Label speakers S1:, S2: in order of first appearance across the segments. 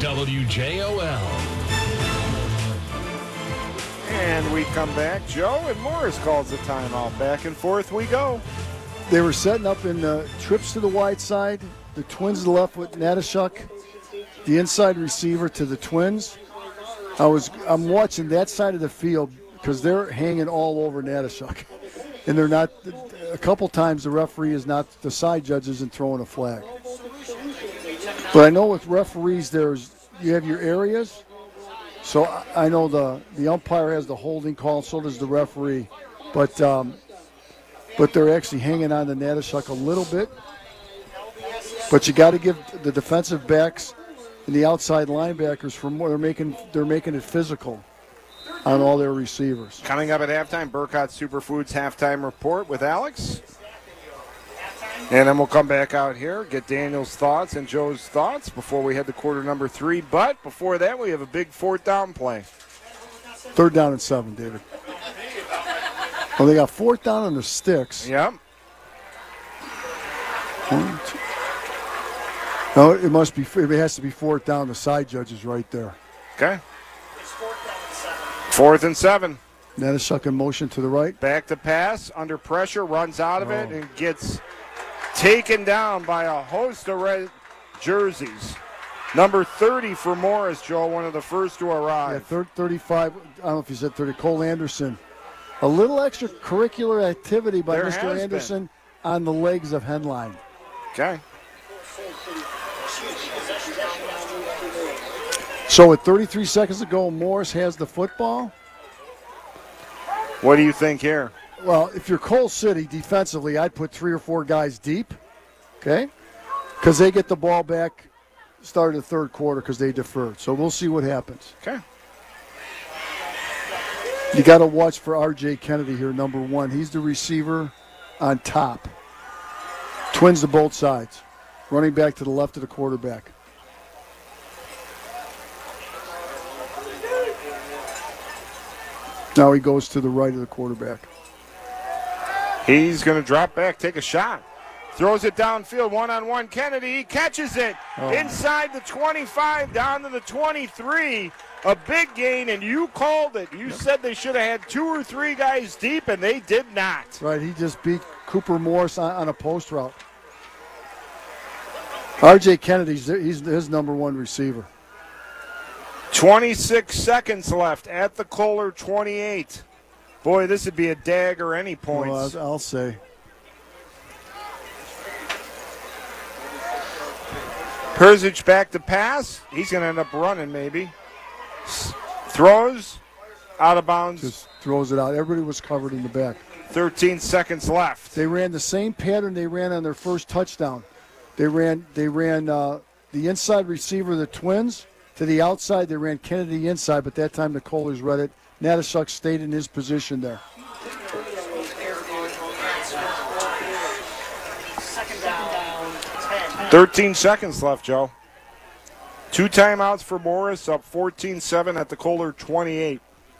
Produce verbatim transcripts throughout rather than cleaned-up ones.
S1: W J O L.
S2: And we come back. Joe and Morris calls the timeout. Back and forth we go.
S3: They were setting up in uh, trips to the wide side. The Twins to the left with Natashuk, the inside receiver to the Twins. I was I'm watching that side of the field because they're hanging all over Natashuk, and they're not. A couple times the referee is not. The side judge isn't throwing a flag. But I know with referees, there's you have your areas. So I know the the umpire has the holding call, so does the referee. But um, but they're actually hanging on to Natashuk a little bit. But you got to give the defensive backs and the outside linebackers for more. They're making they're making it physical on all their receivers.
S2: Coming up at halftime, Burkott Superfoods halftime report with Alex. And then we'll come back out here, get Daniel's thoughts and Joe's thoughts before we head to quarter number three. But before that, we have a big fourth down play.
S3: Third down and seven, David. Well, they got fourth down on the sticks.
S2: Yep.
S3: One, two. No, it must be. It has to be fourth down. The side judge is right there.
S2: Okay. Fourth and seven.
S3: Natashuk in motion to the right.
S2: Back to pass, under pressure, runs out of
S3: oh.
S2: it, and gets taken down by a host of red jerseys. Number thirty for Morris, Joe, one of the first to arrive.
S3: Yeah, thirty-five, I don't know if you said thirty, Cole Anderson. A little extracurricular activity by
S2: There
S3: Mister
S2: has
S3: Anderson been. On the legs of Henline.
S2: Okay.
S3: So with thirty-three seconds to go, Morris has the football.
S2: What do you think here?
S3: Well, if you're Cole City defensively, I'd put three or four guys deep, okay? Because they get the ball back start of the third quarter because they deferred. So we'll see what happens.
S2: Okay.
S3: You got to watch for R J Kennedy here, number one. He's the receiver on top. Twins to both sides. Running back to the left of the quarterback. Now he goes to the right of the quarterback.
S2: He's going to drop back, take a shot. Throws it downfield, one-on-one. Kennedy, he catches it
S3: oh.
S2: inside the twenty-five, down to the twenty-three. A big gain, and you called it. You yep. said they should have had two or three guys deep, and they did not.
S3: Right, he just beat Cooper Morris on, on a post route. R J Kennedy's he's his number one receiver.
S2: twenty-six seconds left at the Kohler twenty-eight. Boy, this would be a dagger any points.
S3: Well, I'll say.
S2: Perzic back to pass. He's going to end up running maybe. Throws out of bounds.
S3: Just throws it out. Everybody was covered in the back.
S2: thirteen seconds left.
S3: They ran the same pattern they ran on their first touchdown. They ran they ran uh, the inside receiver of the Twins to the outside. They ran Kennedy inside, but that time the Kohlers read it. Natashuk stayed in his position there.
S2: thirteen seconds left, Joe. Two timeouts for Morris, up fourteen seven at the Kohler twenty-eight.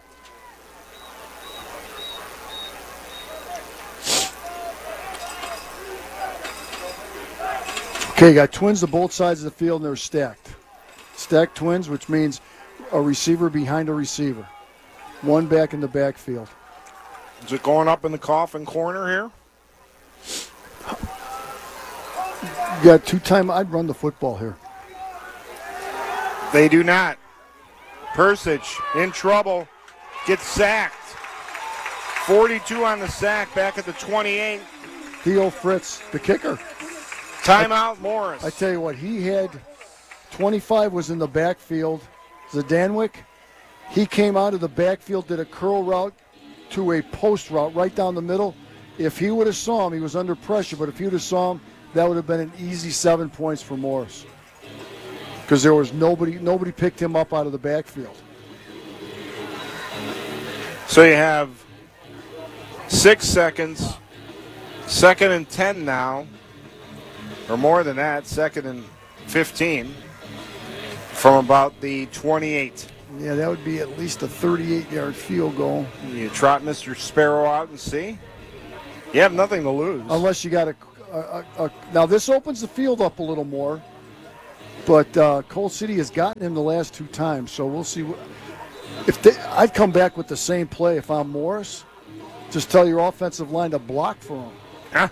S3: Okay, you got Twins to both sides of the field, and they're stacked. Stacked Twins, which means a receiver behind a receiver. One back in the backfield.
S2: Is it going up in the coffin corner here?
S3: You got two time. I'd run the football here.
S2: They do not. Persic in trouble. Gets sacked. forty-two on the sack, back at the twenty-eight.
S3: Theo Fritz, the kicker.
S2: Timeout, Morris.
S3: I tell you what, he had twenty-five was in the backfield. Zdanwick, he came out of the backfield, did a curl route to a post route right down the middle. If he would have saw him, he was under pressure, but if he would have saw him, that would have been an easy seven points for Morris. Because there was nobody, nobody picked him up out of the backfield.
S2: So you have six seconds, second and ten now, or more than that, second and fifteen from about the twenty-eight.
S3: Yeah, that would be at least a thirty-eight-yard field goal.
S2: You trot Mister Sparrow out and see. You have nothing to lose.
S3: Unless you got a, a, a, a – now this opens the field up a little more. But uh, Coal City has gotten him the last two times, so we'll see. What, if they, I'd come back with the same play if I'm Morris. Just tell your offensive line to block for him.
S2: Huh?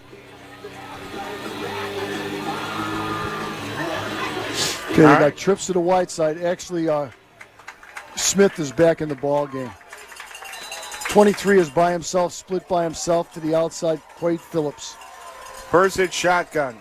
S3: Okay, they
S2: All
S3: got
S2: right.
S3: trips to the wide side. Actually, uh, Smith is back in the ball game. twenty-three is by himself, split by himself to the outside. Quade Phillips.
S2: Persic shotgun.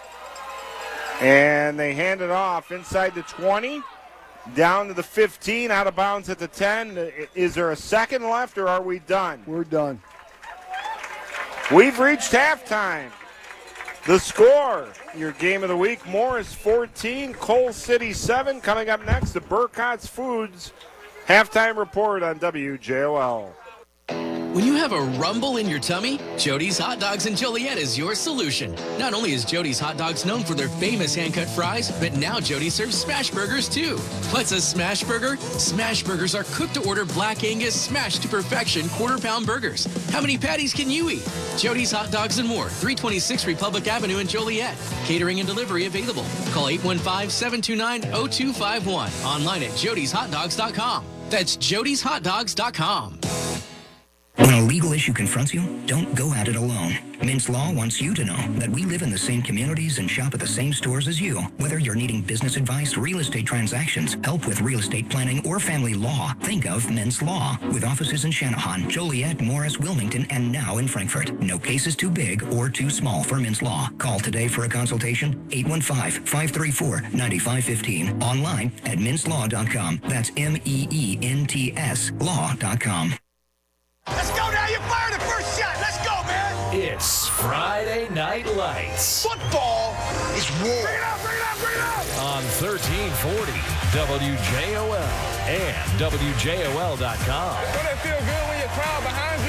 S2: And they hand it off inside the twenty, down to the fifteen, out of bounds at the ten. Is there a second left, or are we done?
S3: We're done.
S2: We've reached halftime. The score, your game of the week, Morris fourteen, Coal City seven. Coming up next, the Burkott's Foods halftime report on W J O L.
S1: When you have a rumble in your tummy, Jody's Hot Dogs in Joliet is your solution. Not only is Jody's Hot Dogs known for their famous hand-cut fries, but now Jody serves smash burgers too. What's a smash burger? Smash burgers are cooked-to-order Black Angus smashed to perfection quarter-pound burgers. How many patties can you eat? Jody's Hot Dogs and more, three twenty-six Republic Avenue in Joliet. Catering and delivery available. Call eight one five, seven two nine, zero two five one. Online at jodys hot dogs dot com. That's jodys hot dogs dot com.
S4: When a legal issue confronts you, don't go at it alone. Mintz Law wants you to know that we live in the same communities and shop at the same stores as you. Whether you're needing business advice, real estate transactions, help with real estate planning, or family law, think of Mintz Law. With offices in Channahon, Joliet, Morris, Wilmington, and now in Frankfort. No case is too big or too small for Mintz Law. Call today for a consultation, eight one five, five three four, nine five one five. Online at mintz law dot com. That's M E E N T S law dot com.
S5: Let's go now, you fired the first shot. Let's go, man.
S6: It's Friday Night Lights
S5: Football is war. Bring it up, bring it up, bring it up.
S6: on thirteen forty W J O L and W J O L dot com.
S5: Don't it feel good when your crowd behind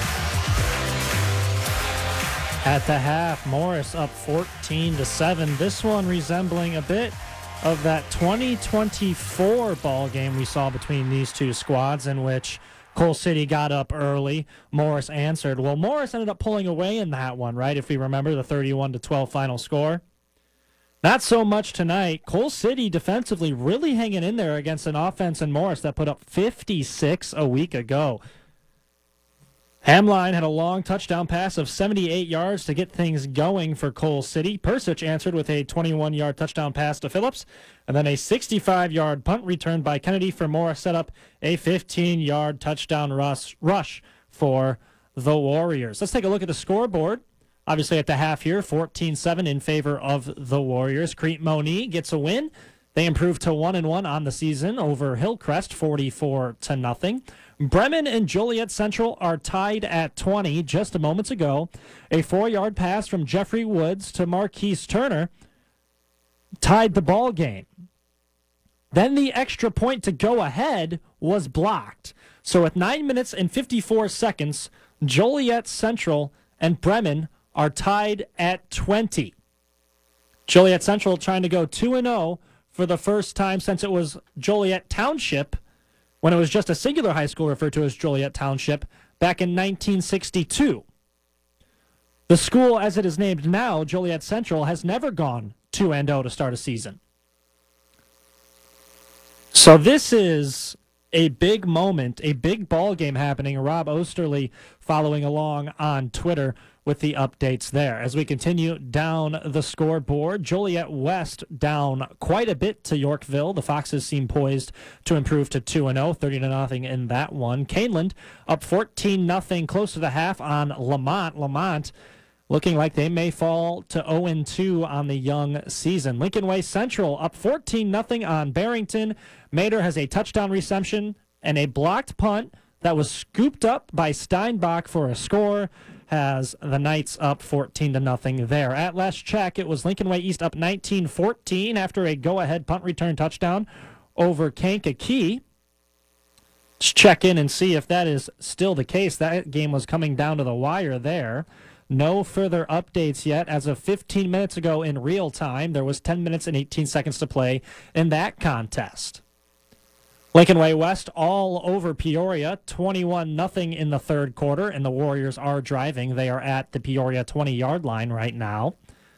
S5: you?
S7: At the half, Morris up fourteen to seven. This one resembling a bit of that twenty twenty-four ball game we saw between these two squads, in which Coal City got up early. Morris answered. Well, Morris ended up pulling away in that one, right? If we remember the thirty-one to twelve final score. Not so much tonight. Coal City defensively really hanging in there against an offense in Morris that put up fifty-six a week ago. Hamline had a long touchdown pass of seventy-eight yards to get things going for Coal City. Persic answered with a twenty-one-yard touchdown pass to Phillips, and then a sixty-five-yard punt return by Kennedy for Morris set up a fifteen-yard touchdown rush, rush for the Warriors. Let's take a look at the scoreboard. Obviously at the half here, fourteen seven in favor of the Warriors. Crete Monee gets a win. They improved to one and one on the season over Hillcrest, forty-four to nothing. Bremen and Joliet Central are tied at twenty just a moments ago. A four-yard pass from Jeffrey Woods to Marquise Turner tied the ball game. Then the extra point to go ahead was blocked. So with nine minutes and fifty-four seconds, Joliet Central and Bremen are tied at twenty. Joliet Central trying to go two and oh for the first time since it was Joliet Township, when it was just a singular high school referred to as Joliet Township, back in nineteen sixty-two. The school, as it is named now, Joliet Central, has never gone two and oh to start a season. So this is a big moment, a big ball game happening. Rob Osterly following along on Twitter with the updates there. As we continue down the scoreboard, Joliet West down quite a bit to Yorkville. The Foxes seem poised to improve to two and oh, thirty to nothing in that one. Caneland up fourteen nothing close to the half on Lamont. Lamont looking like they may fall to oh and two on the young season. Lincoln Way Central up fourteen nothing on Barrington. Mater has a touchdown reception and a blocked punt that was scooped up by Steinbach for a score. Has the Knights up fourteen to nothing there. At last check, it was Lincoln Way East up nineteen fourteen after a go-ahead punt return touchdown over Kankakee. Let's check in and see if that is still the case. That game was coming down to the wire there. No further updates yet. As of fifteen minutes ago in real time, there was ten minutes and eighteen seconds to play in that contest. Lincoln Way West all over Peoria, twenty-one nothing in the third quarter, and the Warriors are driving. They are at the Peoria twenty-yard line right now.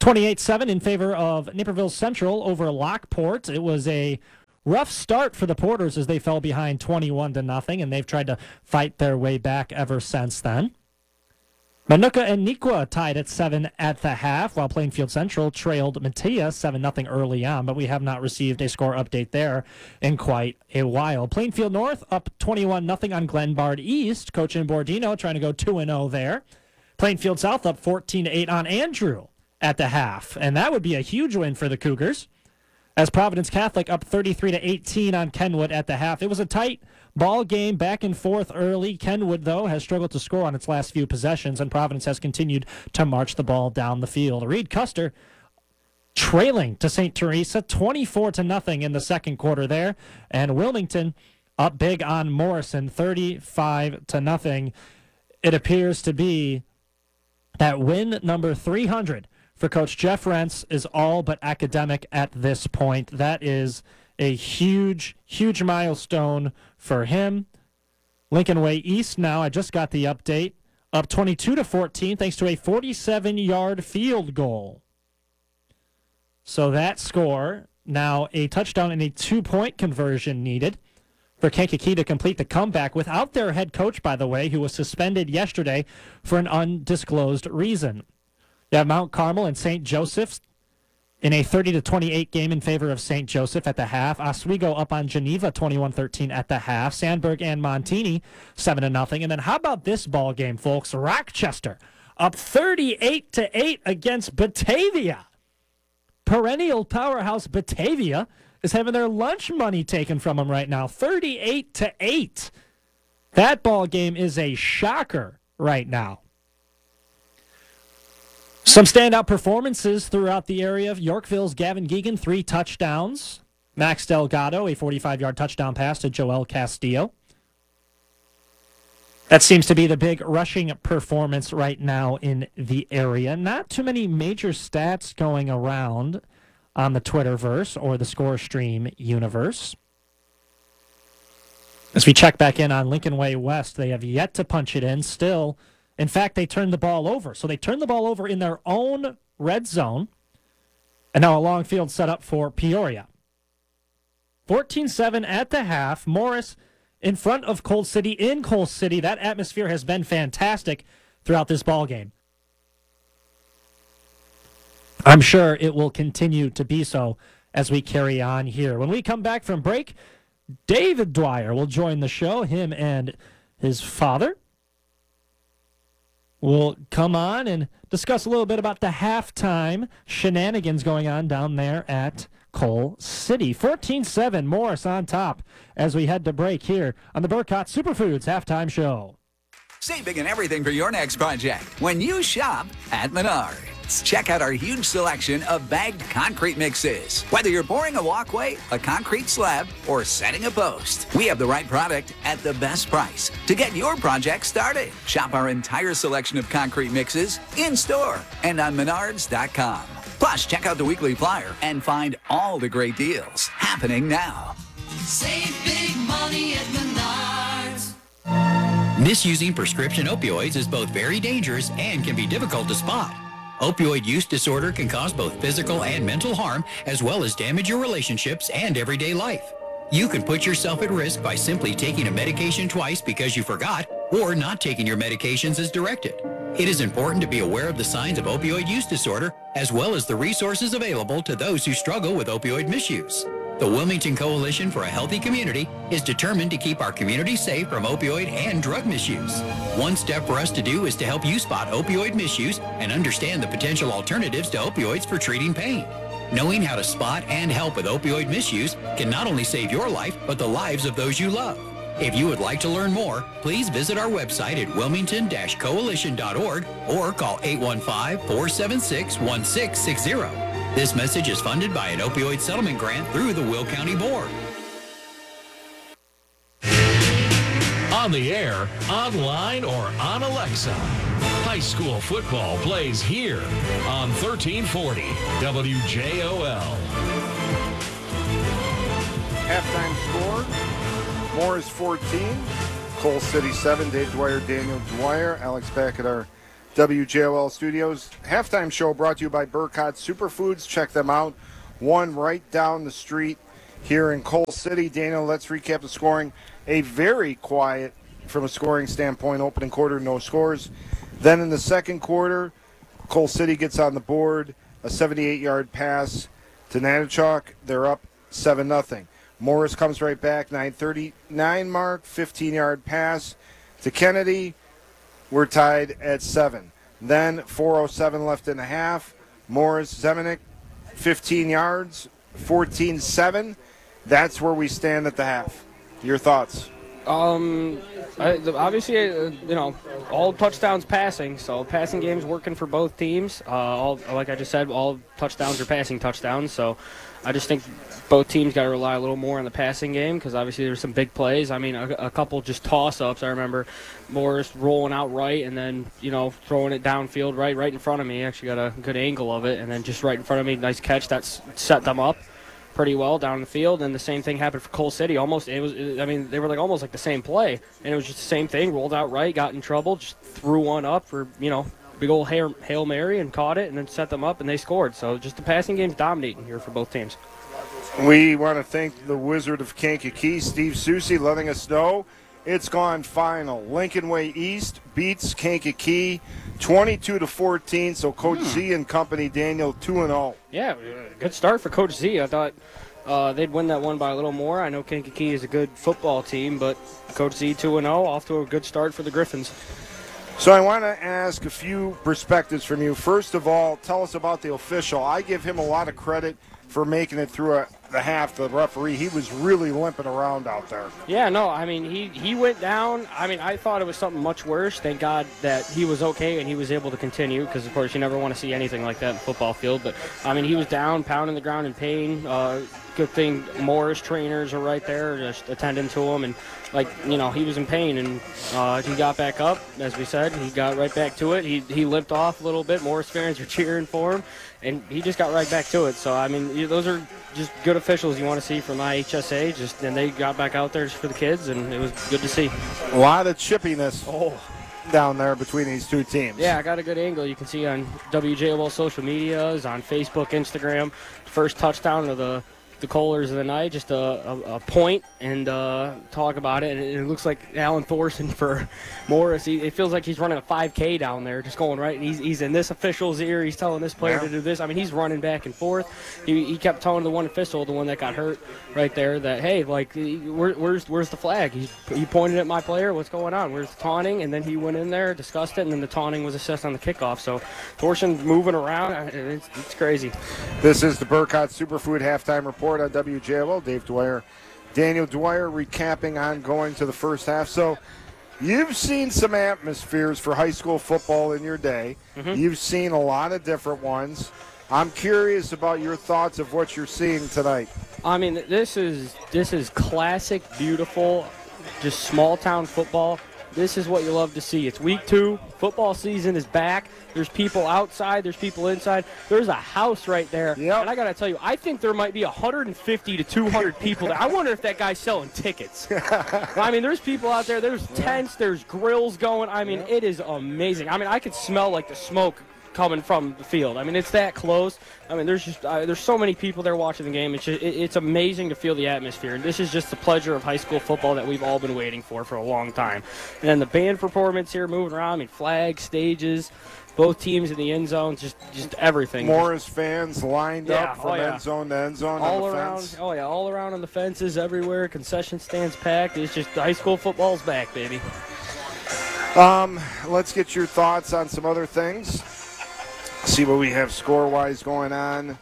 S7: twenty-eight seven in favor of Naperville Central over Lockport. It was a rough start for the Porters as they fell behind twenty-one to nothing, and they've tried to fight their way back ever since then. Manuka and Niqua tied at seven at the half, while Plainfield Central trailed Matia seven nothing early on, but we have not received a score update there in quite a while. Plainfield North up twenty-one nothing on Glenbard East. Coach in Bordino trying to go two and oh there. Plainfield South up fourteen to eight on Andrew at the half, and that would be a huge win for the Cougars. As Providence Catholic up thirty-three to eighteen on Kenwood at the half. It was a tight ball game back and forth early. Kenwood, though, has struggled to score on its last few possessions, and Providence has continued to march the ball down the field. Reed Custer trailing to Saint Teresa twenty-four to nothing in the second quarter there, and Wilmington up big on Morrison thirty-five to nothing. It appears to be that win number three hundred for Coach Jeff Rentz is all but academic at this point. That is a huge, huge milestone for him. Lincoln Way East now, I just got the update, up twenty-two to fourteen thanks to a forty-seven-yard field goal. So that score, now a touchdown and a two-point conversion needed for Kankakee to complete the comeback without their head coach, by the way, who was suspended yesterday for an undisclosed reason. You have Mount Carmel and Saint Joseph's in a thirty to twenty-eight game in favor of Saint Joseph at the half. Oswego up on Geneva twenty-one thirteen at the half. Sandburg and Montini seven to nothing. And then how about this ball game, folks? Rochester up thirty-eight to eight against Batavia. Perennial powerhouse Batavia is having their lunch money taken from them right now. thirty-eight to eight. That ball game is a shocker right now. Some standout performances throughout the area. Yorkville's Gavin Geegan, three touchdowns. Max Delgado, a forty-five-yard touchdown pass to Joel Castillo. That seems to be the big rushing performance right now in the area. Not too many major stats going around on the Twitterverse or the ScoreStream universe. As we check back in on Lincoln Way West, they have yet to punch it in. Still, in fact, they turned the ball over. So they turned the ball over in their own red zone. And now a long field set up for Peoria. fourteen seven at the half. Morris in front of Coal City in Coal City. That atmosphere has been fantastic throughout this ball game. I'm sure it will continue to be so as we carry on here. When we come back from break, David Dwyer will join the show. Him and his father will come on and discuss a little bit about the halftime shenanigans going on down there at Coal City. fourteen seven, Morris on top as we head to break here on the Burkott Superfoods Halftime Show.
S8: Save big on everything for your next project when you shop at Menards. Check out our huge selection of bagged concrete mixes. Whether you're pouring a walkway, a concrete slab, or setting a post, we have the right product at the best price to get your project started. Shop our entire selection of concrete mixes in-store and on menards dot com. Plus, check out the weekly flyer and find all the great deals happening now.
S9: Save big money at Menards.
S4: Misusing prescription opioids is both very dangerous and can be difficult to spot. Opioid use disorder can cause both physical and mental harm, as well as damage your relationships and everyday life. You can put yourself at risk by simply taking a medication twice because you forgot, or not taking your medications as directed. It is important to be aware of the signs of opioid use disorder, as well as the resources available to those who struggle with opioid misuse. The Wilmington Coalition for a Healthy Community is determined to keep our community safe from opioid and drug misuse. One step for us to do is to help you spot opioid misuse and understand the potential alternatives to opioids for treating pain. Knowing how to spot and help with opioid misuse can not only save your life, but the lives of those you love. If you would like to learn more, please visit our website at wilmington dash coalition dot org or call eight one five, four seven six, one six six zero. This message is funded by an opioid settlement grant through the Will County Board.
S6: On the air, online, or on Alexa, high school football plays here on thirteen forty W J O L.
S2: Halftime score, Morris fourteen, Coal City seven, Dave Dwyer, Daniel Dwyer, Alex back at our W J O L Studios. Halftime show brought to you by Burkott Superfoods. Check them out. One right down the street here in Coal City. Daniel, let's recap the scoring. A very quiet, from a scoring standpoint, opening quarter, no scores. Then in the second quarter, Coal City gets on the board, a seventy-eight-yard pass to Natachuk. They're up seven nothing. Morris comes right back, nine thirty-nine mark, fifteen-yard pass to Kennedy. We're tied at seven. Then four oh seven left in the half. Morris Zemanek, fifteen yards, fourteen seven. That's where we stand at the half. Your thoughts?
S10: Um, I, the- obviously, uh, you know, all touchdowns passing, so passing game's working for both teams. Uh, all like I just said, all touchdowns are passing touchdowns. So I just think both teams got to rely a little more on the passing game because obviously there's some big plays. I mean, a, a couple just toss-ups. I remember Morris rolling out right and then, you know, throwing it downfield right, right in front of me. Actually got a good angle of it, and then just right in front of me, nice catch. That's set them up pretty well down the field. And the same thing happened for Coal City. Almost, it was. I mean, they were like almost like the same play, and it was just the same thing. Rolled out right, got in trouble, just threw one up for, you know, big old Hail, Hail Mary and caught it, and then set them up, and they scored. So just the passing game's dominating here for both teams.
S2: We want to thank the Wizard of Kankakee, Steve Susie, letting us know it's gone final. Lincoln Way East beats Kankakee twenty-two to fourteen. So Coach Z and company, Daniel, two and oh.
S10: Yeah, good start for Coach Z. I thought uh, they'd win that one by a little more. I know Kankakee is a good football team, but Coach Z two and oh, off to a good start for the Griffins.
S2: So I want to ask a few perspectives from you. First of all, tell us about the official. I give him a lot of credit for making it through a, the half. The referee, he was really limping around out there.
S10: Yeah, no, I mean, he, he went down. I mean, I thought it was something much worse. Thank God that he was okay and he was able to continue because, of course, you never want to see anything like that in the football field. But, I mean, he was down, pounding the ground in pain. Uh, good thing Morris trainers are right there just attending to him. And, like, you know, he was in pain. And uh, he got back up, as we said. He got right back to it. He, he limped off a little bit. Morris fans are cheering for him. And he just got right back to it. So, I mean, you- those are just good officials you want to see from I H S A. Just and they got back out there just for the kids, and it was good to see.
S2: A lot of chippiness
S10: Oh.
S2: down there between these two teams.
S10: Yeah, I got a good angle. You can see on W J O L social medias, on Facebook, Instagram. First touchdown of the the Kohlers of the night, just a, a, a point and uh, talk about it. And it looks like Alan Thorson for Morris. He, it feels like he's running a five K down there, just going right. He's, he's in this official's ear. He's telling this player
S2: Yeah.
S10: to do this. I mean, he's running back and forth. He, he kept telling the one official, the one that got hurt right there, that, hey, like, where, where's where's the flag? He, he pointed at my player. What's going on? Where's the taunting? And then he went in there, discussed it, and then the taunting was assessed on the kickoff. So Thorson moving around. It's, it's crazy.
S2: This is the Burkott Superfood Halftime Report on W J O L. Dave Dwyer, Daniel Dwyer recapping on going to the first half. So you've seen some atmospheres for high school football in your day.
S10: Mhm.
S2: You've seen a lot of different ones. I'm curious about your thoughts of what you're seeing tonight.
S10: I mean, this is this is classic, beautiful, just small town football. This is what you love to see. It's week two. Football season is back. There's people outside. There's people inside. There's a house right there.
S2: Yep.
S10: And I got to tell you, I think there might be one hundred fifty to two hundred people there. I wonder if that guy's selling tickets. I mean, there's people out there. There's tents. There's grills going. I mean, it is amazing. I mean, I could smell like the smoke coming from the field. I mean, it's that close. I mean, there's just uh, there's so many people there watching the game. It's just, it, it's amazing to feel the atmosphere. And this is just the pleasure of high school football that we've all been waiting for for a long time. And then the band performance here, moving around, I mean, flags, stages, both teams in the end zone, just just everything.
S2: Morris fans lined
S10: Yeah,
S2: up from
S10: oh, yeah.
S2: end zone to end zone on
S10: all
S2: the
S10: around,
S2: fence.
S10: oh yeah, all around on the fences, everywhere. Concession stands packed. It's just high school football's back, baby.
S2: Um, let's get your thoughts on some other things. See what we have score-wise going on.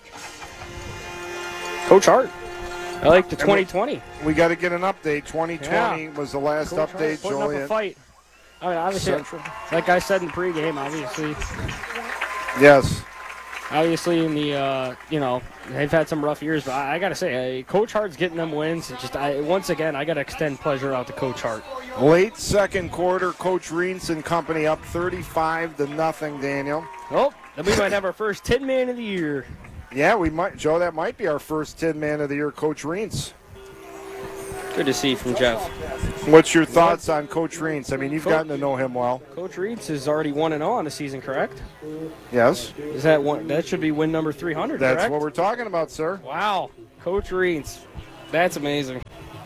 S10: Coach Hart, I like the
S2: And we-
S10: twenty twenty.
S2: We got to get an update. twenty twenty was the last
S10: Coach Hart
S2: update,
S10: putting up a
S2: Julian.
S10: fight. I mean, obviously,
S2: Central.
S10: like I said in the pregame, obviously,
S2: Yes.
S10: obviously in the uh, you know they've had some rough years, but I, I gotta say, uh, Coach Hart's getting them wins. And just I, once again, I gotta extend pleasure out to Coach Hart.
S2: Late second quarter, Coach Reens and company up thirty-five to nothing, Daniel.
S10: Oh, then we might have our first ten man of the year.
S2: Yeah, we might, Joe, that might be our first ten man of the year, Coach Reens.
S10: Good to see from Jeff.
S2: What's your thoughts on Coach Reentz? I mean, you've gotten to know him well.
S10: Coach Reentz is already one and zero on the season, correct?
S2: Yes.
S10: Is that one? That should be win number three hundred.
S2: That's
S10: correct?
S2: what we're talking about, sir.
S10: Wow, Coach Reentz, that's amazing.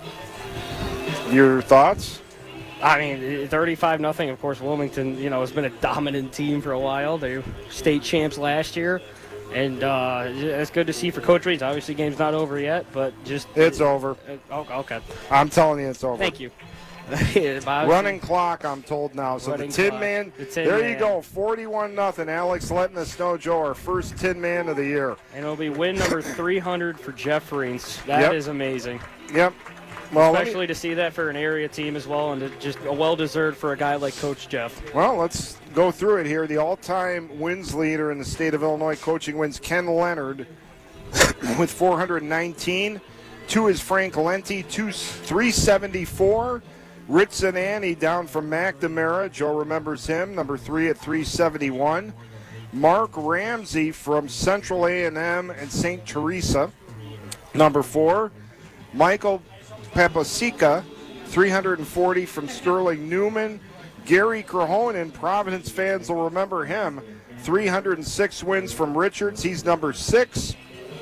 S2: Your thoughts?
S10: I mean, thirty-five nothing. Of course, Wilmington, you know, has been a dominant team for a while. They were state champs last year, and uh, it's good to see for Coach Reentz. Obviously, game's not over yet, but just
S2: it's over.
S10: Uh, oh, okay.
S2: I'm telling you, it's over.
S10: Thank you.
S2: Running clock, I'm told now. So the Tin
S10: clock.
S2: Man,
S10: the tin
S2: there
S10: man.
S2: you go, forty-one nothing. Alex letting us know, Joe, our first Tin Man of the year.
S10: And it'll be win number three hundred for Jeff Reentz. That
S2: Yep.
S10: is amazing.
S2: Yep. Well, let me-
S10: Especially to see that for an area team as well, and to just a well-deserved for a guy like Coach Jeff.
S2: Well, let's go through it here. The all-time wins leader in the state of Illinois coaching wins, Ken Leonard, with four hundred nineteen. Two is Frank Lenti, two, three seventy-four. Rich Zanani down from McNamara. Joe remembers him, number three at three seventy-one. Mark Ramsey from Central A and M and Saint Teresa, number four. Michael Papasica, three hundred forty from Sterling Newman. Gary Crohonen, Providence fans will remember him, three hundred six wins from Richards. He's number six.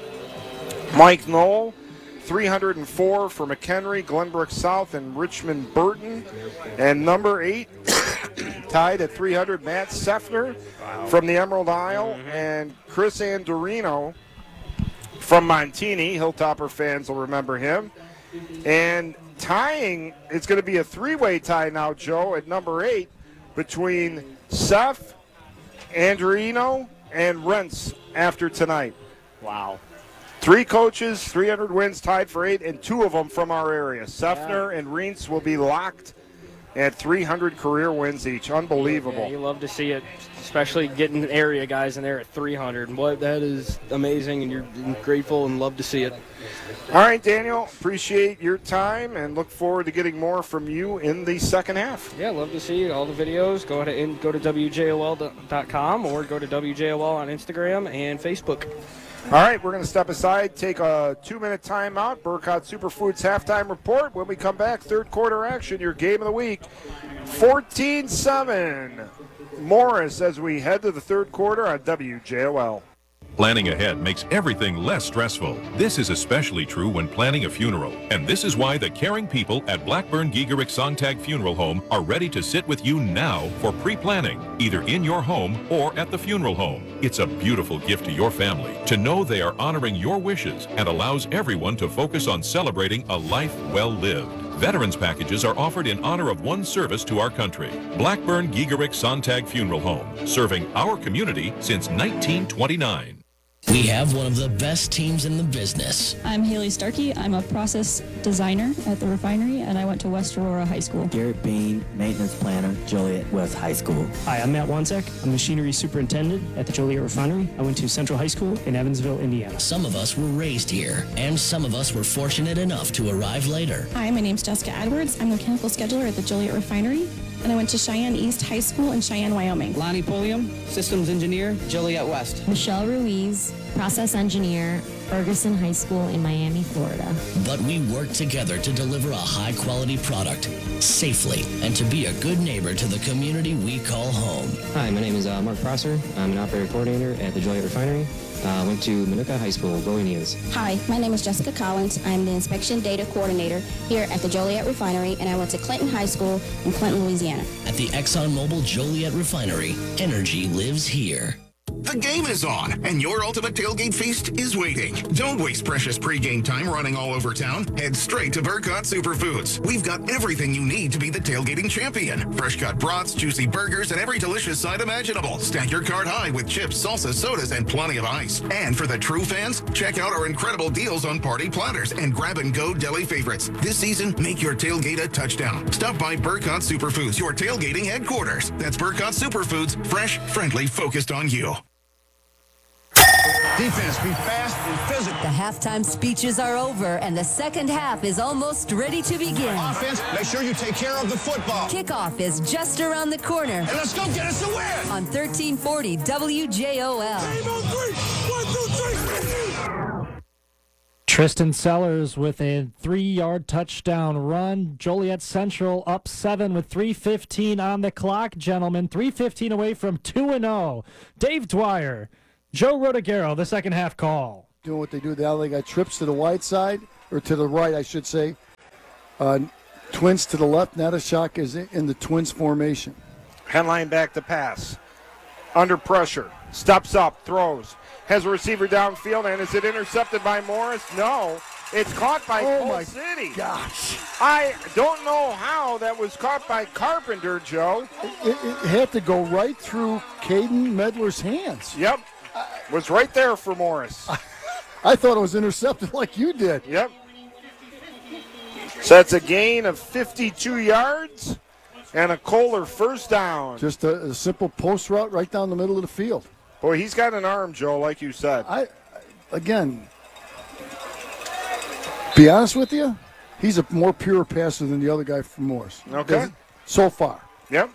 S2: Mike Knoll, three hundred four for McHenry, Glenbrook South, and Richmond Burton. And number eight, tied at three hundred, Matt Seffner from the Emerald Isle, and Chris Andorino from Montini. Hilltopper fans will remember him. And tying, it's going to be a three-way tie now, Joe, at number eight between Seth, Andorino, and Rentz after tonight.
S10: Wow.
S2: Three coaches, three hundred wins, tied for eight, and two of them from our area. Seffner yeah. and Reentz will be locked at three hundred career wins each. Unbelievable.
S10: Yeah, you love to see it, especially getting area guys in there at three hundred. What that is amazing, and you're grateful and love to see it.
S2: All right, Daniel, appreciate your time and look forward to getting more from you in the second half.
S10: Yeah, love to see all the videos. Go ahead and go to W J O L dot com or go to W J O L on Instagram and Facebook.
S2: All right, we're going to step aside, take a two-minute timeout. Burkhardt Superfoods halftime report. When we come back, third quarter action, your game of the week, fourteen seven. Morris as we head to the third quarter on W J O L.
S11: Planning ahead makes everything less stressful. This is especially true when planning a funeral. And this is why the caring people at Blackburn Giegerick Sontag Funeral Home are ready to sit with you now for pre-planning, either in your home or at the funeral home. It's a beautiful gift to your family to know they are honoring your wishes and allows everyone to focus on celebrating a life well lived. Veterans packages are offered in honor of one service to our country. Blackburn Giegerick Sontag Funeral Home, serving our community since nineteen twenty-nine.
S12: We have one of the best teams in the business.
S13: I'm Haley Starkey. I'm a process designer at the refinery, and I went to West Aurora High School.
S14: Garrett Bean, maintenance planner, Joliet West High School.
S15: Hi, I'm Matt Wanzek. I'm machinery superintendent at the Joliet Refinery. I went to Central High School in Evansville, Indiana.
S12: Some of us were raised here, and some of us were fortunate enough to arrive later.
S16: Hi, my name's Jessica Edwards. I'm the mechanical scheduler at the Joliet Refinery, and I went to Cheyenne East High School in Cheyenne, Wyoming.
S17: Lonnie Polium, systems engineer, Joliet West.
S18: Michelle Ruiz, process engineer, Ferguson High School in Miami, Florida.
S12: But we work together to deliver a high-quality product safely and to be a good neighbor to the community we call home.
S19: Hi, my name is uh, Mark Prosser. I'm an operator coordinator at the Joliet Refinery. I uh, went to Manuka High School, Go Indians.
S20: Hi, my name is Jessica Collins. I'm the inspection data coordinator here at the Joliet Refinery, and I went to Clinton High School in Clinton, Louisiana.
S12: At the ExxonMobil Joliet Refinery, energy lives here.
S21: The game is on, and your ultimate tailgate feast is waiting. Don't waste precious pregame time running all over town. Head straight to Burkhardt Superfoods. We've got everything you need to be the tailgating champion. Fresh cut brats, juicy burgers, and every delicious side imaginable. Stack your cart high with chips, salsa, sodas, and plenty of ice. And for the true fans, check out our incredible deals on party platters and grab-and-go deli favorites. This season, make your tailgate a touchdown. Stop by Burkhardt Superfoods, your tailgating headquarters. That's Burkhardt Superfoods, fresh, friendly, focused on you.
S22: Defense, be fast and physical.
S23: The halftime speeches are over, and the second half is almost ready to begin.
S22: Offense, make sure you take care of the football.
S23: Kickoff is just around the corner.
S22: And let's go get us a win!
S23: On thirteen forty W J O L.
S22: Game on three! One, two, three!
S7: Tristan Sellers with a three-yard touchdown run. Joliet Central up seven with three fifteen on the clock, gentlemen. three fifteen away from two and oh. Dave Dwyer, Joe Rodegaro, the second half call.
S1: Doing what they do. Now they got trips to the wide side, or to the right, I should say. Uh, twins to the left. Natashak is in the twins formation.
S2: Henline back to pass. Under pressure. Steps up. Throws. Has a receiver downfield, and is it intercepted by Morris? No. It's caught by
S1: Oh,
S2: Cole
S1: my
S2: City.
S1: Gosh.
S2: I don't know how that was caught by Carpenter, Joe.
S1: It, it, it had to go right through Caden Medler's hands.
S2: Yep. Was right there for Morris.
S1: I thought it was intercepted like you did.
S2: Yep. So that's a gain of fifty-two yards and a Kohler first down.
S1: Just a, a simple post route right down the middle of the field.
S2: Boy, he's got an arm, Joe, like you said.
S1: I, again, be honest with you, he's a more pure passer than the other guy from Morris.
S2: Okay.
S1: Does- So far.
S2: Yep.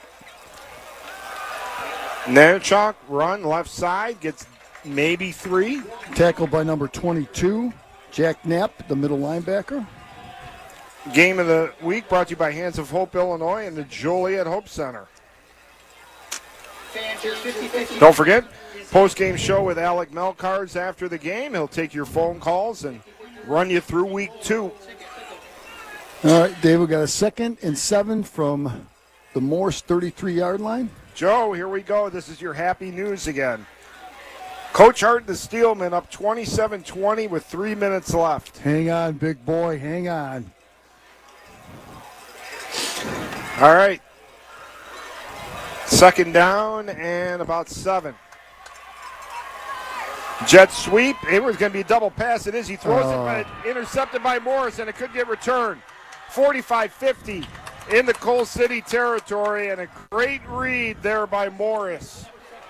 S2: Nanchuk run left side, gets maybe three.
S1: Tackled by number twenty-two, Jack Knapp, the middle linebacker.
S2: Game of the week brought to you by Hands of Hope, Illinois, and the Joliet Hope Center. Don't forget, post-game show with Alec Melcards after the game. He'll take your phone calls and run you through week two.
S1: All right, Dave, we got a second and seven from the Morse thirty-three-yard line.
S2: Joe, here we go. This is your happy news again. Coach Hart, the Steelman, up twenty-seven twenty with three minutes left.
S1: Hang on, big boy, hang on.
S2: All right. Second down and about seven. Jet sweep. It was going to be a double pass. It is. He throws
S1: Oh.
S2: it, but it's intercepted by Morris, and it could get returned. forty-five fifty in the Coal City territory, and a great read there by Morris.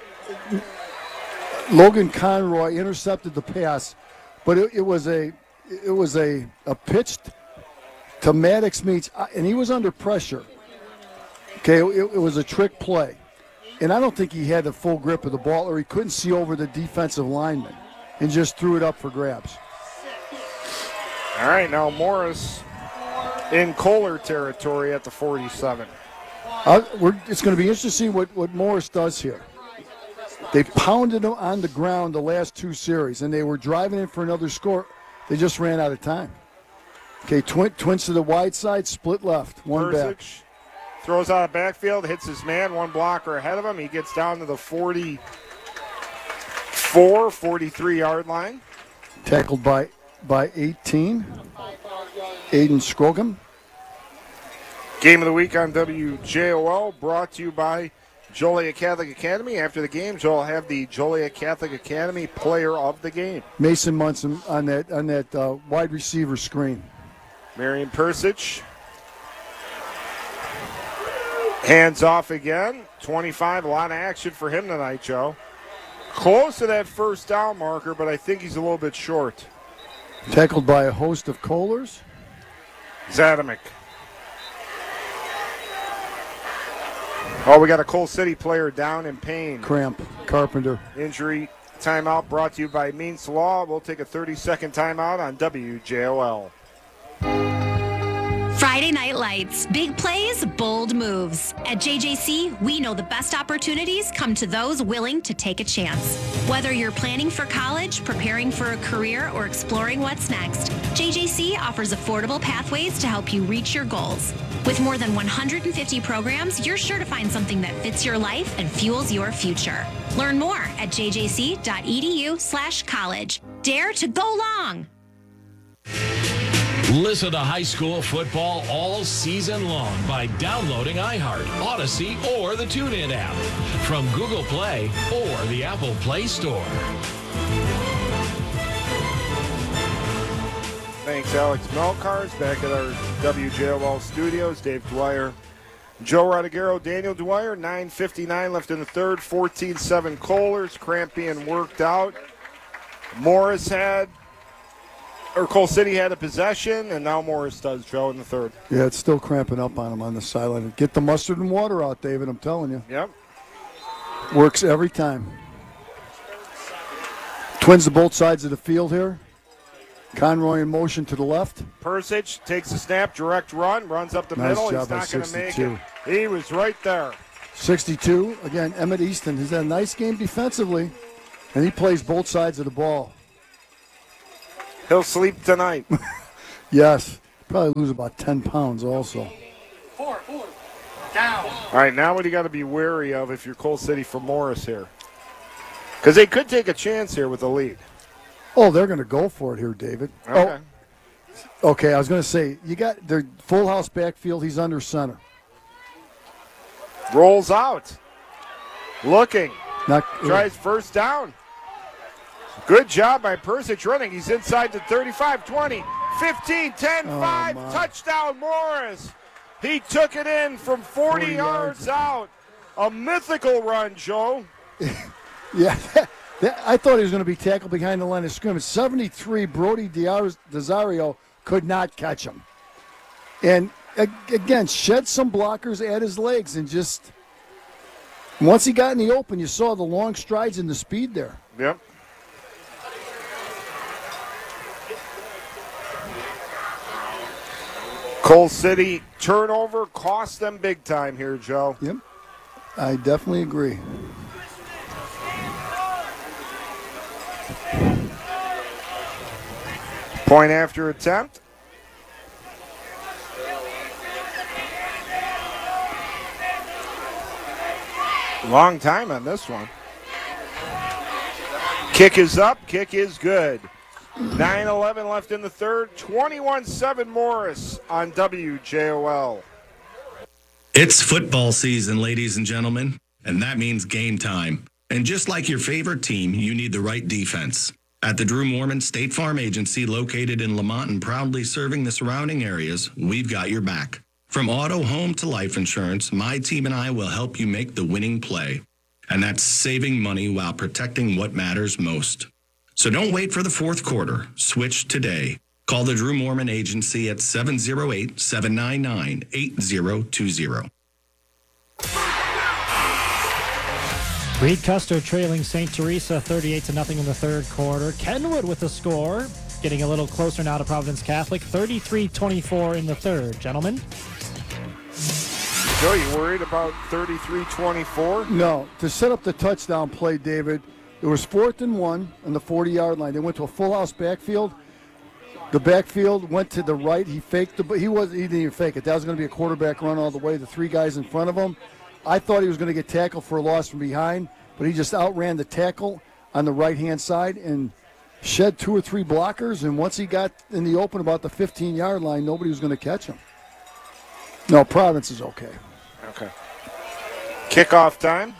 S1: Logan Conroy intercepted the pass, but it, it was a it was a, a pitch to Maddox Meats, and he was under pressure. Okay, it, it was a trick play, and I don't think he had the full grip of the ball, or he couldn't see over the defensive lineman, and just threw it up for grabs.
S2: All right, now Morris in Kohler territory at the forty-seven.
S1: Uh, we're, it's going to be interesting to see what, what Morris does here. They pounded him on the ground the last two series, and they were driving in for another score. They just ran out of time. Okay, twin, twins to the wide side, split left, one back.
S2: Persich throws out of backfield, hits his man, one blocker ahead of him. He gets down to the forty-four, forty-three-yard line.
S1: Tackled by, by eighteen, Aiden Scroggum.
S2: Game of the week on W J O L, brought to you by Joliet Catholic Academy. After the game, Joel will have the Joliet Catholic Academy player of the game.
S1: Mason Munson on that on that uh, wide receiver screen.
S2: Marion Persich. Hands off again. twenty-five, a lot of action for him tonight, Joe. Close to that first down marker, but I think he's a little bit short.
S1: Tackled by a host of Kohlers.
S2: Zadamick. Oh, we got a Coal City player down in pain.
S1: Cramp, Carpenter.
S2: Injury timeout brought to you by Means Law. We'll take a thirty-second timeout on W J O L.
S3: Friday Night Lights. Big plays, bold moves. At J J C, we know the best opportunities come to those willing to take a chance. Whether you're planning for college, preparing for a career, or exploring what's next, J J C offers affordable pathways to help you reach your goals. With more than one hundred fifty programs, you're sure to find something that fits your life and fuels your future. Learn more at jjc.edu slash college. Dare to go long.
S6: Listen to high school football all season long by downloading iHeart, Odyssey, or the TuneIn app from Google Play or the Apple Play Store.
S2: Thanks, Alex Melcars. Back at our W J O L studios, Dave Dwyer, Joe Rodegaro, Daniel Dwyer. nine fifty-nine left in the third. fourteen seven Kohlers. Cramp being worked out. Morris had, or Coal City had a possession, and now Morris does, Joe, in the third.
S1: Yeah, it's still cramping up on him on the sideline. Get the mustard and water out, David, I'm telling you.
S2: Yep.
S1: Works every time. Twins to both sides of the field here. Conroy in motion to the left.
S2: Persich takes a snap, direct run, runs up the
S1: Nice
S2: middle.
S1: job
S2: He's
S1: by
S2: not going to make
S1: sixty-two.
S2: it. He was right there.
S1: sixty-two. Again, Emmett Easton has had a nice game defensively, and he plays both sides of the ball.
S2: He'll sleep tonight.
S1: Yes. Probably lose about ten pounds also.
S2: Four, four, down. All right, now what do you got to be wary of if you're Coal City for Morris here? Because they could take a chance here with the lead.
S1: Oh, they're going to go for it here, David.
S2: Okay.
S1: Oh, okay, I was going to say, you got their full house backfield. He's under center.
S2: Rolls out. Looking.
S1: Not,
S2: Tries first down. Good job by Persich running. He's inside the thirty-five, twenty, fifteen, ten,
S1: Oh,
S2: five.
S1: my.
S2: Touchdown, Morris. He took it in from forty,
S1: forty
S2: yards
S1: yards.
S2: out. A mythical run, Joe.
S1: Yeah, that, that, I thought he was going to be tackled behind the line of scrimmage. seventy-three, Brody Diaz- Desario could not catch him. And, a- again, shed some blockers at his legs and just, once he got in the open, you saw the long strides and the speed there.
S2: Yep. Coal City turnover cost them big time here, Joe.
S1: Yep, I definitely agree.
S2: Point after attempt. Long time on this one. Kick is up. Kick is good. nine eleven left in the third. twenty-one seven Morris on W J O L.
S5: It's football season, ladies and gentlemen, and that means game time. And just like your favorite team, you need the right defense. At the Drew Mormon State Farm Agency, located in Lamont and proudly serving the surrounding areas, we've got your back. From auto, home to life insurance, my team and I will help you make the winning play. And that's saving money while protecting what matters most. So don't wait for the fourth quarter. Switch today. Call the Drew Mormon Agency at seven oh eight, seven nine nine, eight oh two oh.
S7: Reed Custer trailing Saint Teresa thirty-eight to nothing in the third quarter. Kenwood with the score, getting a little closer now to Providence Catholic. thirty-three twenty-four in the third, gentlemen.
S2: Joe, you worried about thirty-three twenty-four?
S1: No, to set up the touchdown play, David, it was fourth and one on the forty-yard line. They went to a full house backfield. The backfield went to the right. He faked the. He was. He didn't even fake it. That was going to be a quarterback run all the way. The three guys in front of him. I thought he was going to get tackled for a loss from behind, but he just outran the tackle on the right-hand side and shed two or three blockers. And once he got in the open about the fifteen-yard line, nobody was going to catch him. No, Providence is okay.
S2: Okay. Kickoff time.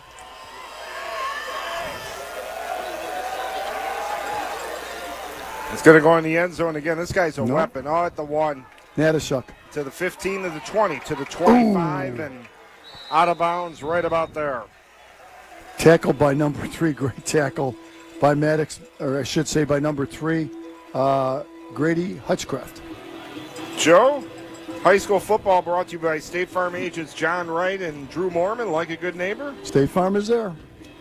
S2: It's going to go in the end zone again. This guy's a
S1: No.
S2: weapon. Oh, at the one.
S1: Natashuk.
S2: To the fifteen, to the twenty, to the twenty-five,
S1: Ooh.
S2: and out of bounds right about there.
S1: Tackled by number three, great tackle by Maddox, or I should say by number three, uh, Grady Hutchcraft.
S2: Joe, high school football brought to you by State Farm agents John Wright and Drew Mormon, like a good neighbor.
S1: State Farm is there.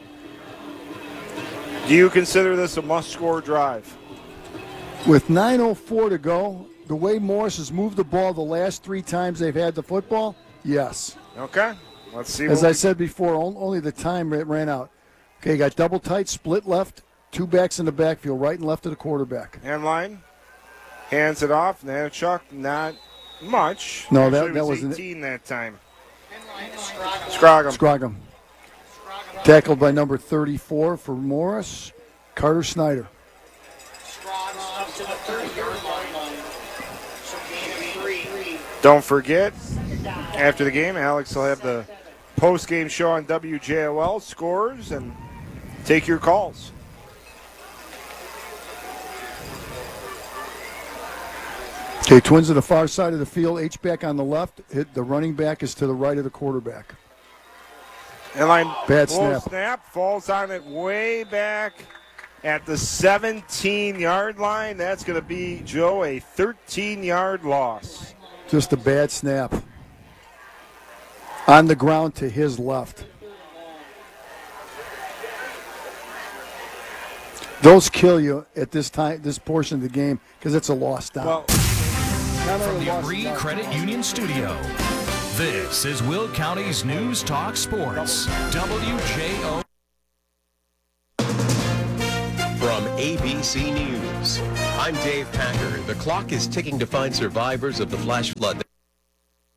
S2: Do you consider this a must-score drive?
S1: With nine oh four to go, the way Morris has moved the ball the last three times they've had the football, yes.
S2: Okay, let's see.
S1: As
S2: what
S1: I
S2: we-
S1: said before, on- only the time it ran out. Okay, got double tight, split left, two backs in the backfield, right and left of the quarterback.
S2: Hand line, hands it off. Nanachuk, not much.
S1: No, that-
S2: Actually,
S1: that
S2: it was
S1: was an-
S2: eighteen that time. Scroggum.
S1: Scroggum. Tackled by number thirty-four for Morris, Carter Snyder.
S2: Don't forget, after the game, Alex will have the post-game show on W J O L, scores, and take your calls.
S1: Okay, Twins to the far side of the field, H-back on the left. Hit, the running back is to the right of the quarterback.
S2: And line
S1: Bad
S2: full
S1: snap.
S2: snap, falls on it way back at the seventeen-yard line. That's going to be, Joe, a thirteen-yard loss.
S1: Just a bad snap. On the ground to his left. those kill you at this time, this portion of the game, because it's a lost down.
S2: Well,
S6: from the Bree Credit Union Studio, this is Will County's News Talk Sports, W J O.
S4: From A B C News, I'm Dave Packer. The clock is ticking to find survivors of the flash flood.